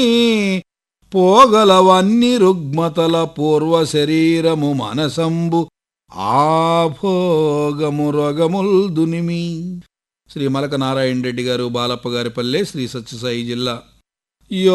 పోగలవన్ని రుగ్మతల పూర్వ శరీరము మనసంబు ఆభోగము రొగముల్ దునిమి. శ్రీ మలక నారాయణ రెడ్డి గారు, బాలప్ప గారి పల్లె, శ్రీ సత్యసాయి జిల్లా.